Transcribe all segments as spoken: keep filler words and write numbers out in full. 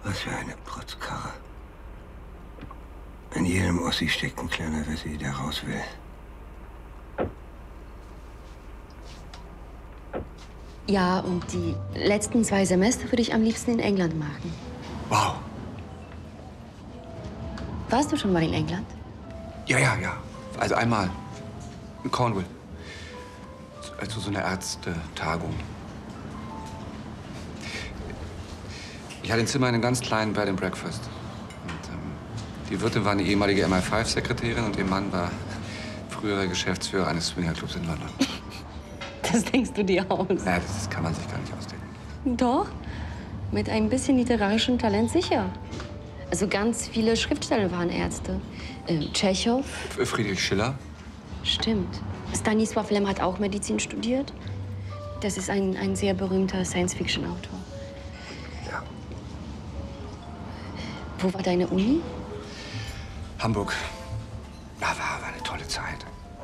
Was für eine Protzkarre. In jedem Ossi steckt ein kleiner Wessi, der raus will. Ja, und die letzten zwei Semester würde ich am liebsten in England machen. Wow. Warst du schon mal in England? Ja, ja, ja. Also einmal. In Cornwall. Also so eine Ärztetagung. Ich hatte ein Zimmer in einem ganz kleinen Bed and Breakfast. Und, ähm, die Wirtin war eine ehemalige M I fünf Sekretärin und ihr Mann war früherer Geschäftsführer eines Swingerclubs in London. Das denkst du dir aus? Naja, das kann man sich gar nicht ausdenken. Doch. Mit ein bisschen literarischem Talent sicher. Also ganz viele Schriftsteller waren Ärzte. Ähm, Tschechow. Friedrich Schiller. Stimmt. Stanisław Lem hat auch Medizin studiert. Das ist ein, ein sehr berühmter Science-Fiction-Autor. Ja. Wo war deine Uni? Hamburg. Ja, war, war eine tolle Zeit.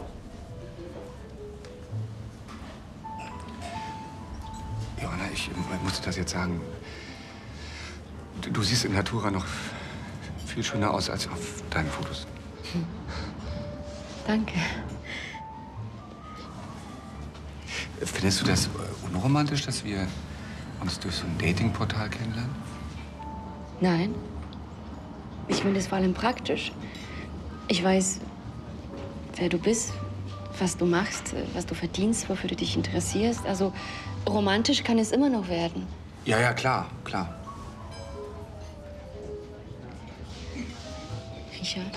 Johanna, ich, ich muss dir das jetzt sagen. Du, du siehst in Natura noch viel schöner aus als auf deinen Fotos. Hm. Danke. Findest du das unromantisch, dass wir uns durch so ein Datingportal kennenlernen? Nein. Ich finde es vor allem praktisch. Ich weiß, wer du bist, was du machst, was du verdienst, wofür du dich interessierst. Also romantisch kann es immer noch werden. Ja, ja, klar, klar. Richard?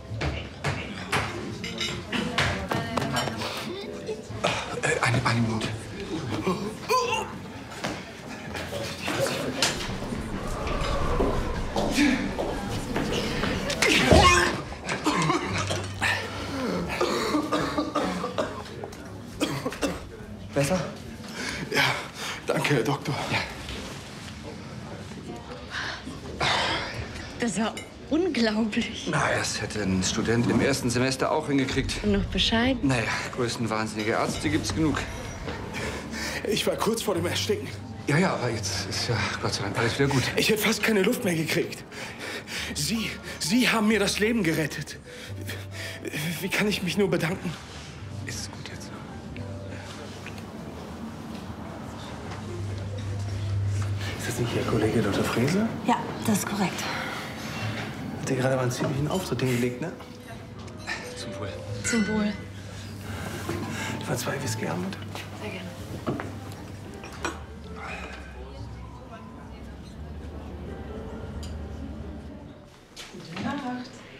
Äh, eine, eine Minute. Besser? Ja, danke, Herr Doktor. Ja. Das war unglaublich. Na, das hätte ein Student im ersten Semester auch hingekriegt. Und noch Bescheid? Naja, größenwahnsinnige Ärzte gibt's genug. Ich war kurz vor dem Ersticken. Ja, ja, aber jetzt ist ja Gott sei Dank alles wieder gut. Ich hätte fast keine Luft mehr gekriegt. Sie, Sie haben mir das Leben gerettet. Wie kann ich mich nur bedanken? Ist gut jetzt. Ist das nicht Ihr Kollege Doktor Frese? Ja, das ist korrekt. Hat dir gerade mal einen ziemlichen Auftritt hingelegt, ne? Zum Wohl. Zum Wohl. Du war zwei Whisky haben, bitte. Sehr gerne. Gute Nacht.